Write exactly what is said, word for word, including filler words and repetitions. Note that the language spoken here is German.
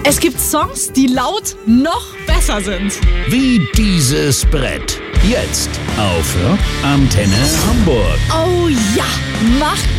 Es gibt Songs, die laut noch besser sind. Wie dieses Brett. Jetzt auf Antenne Hamburg. Oh ja, mach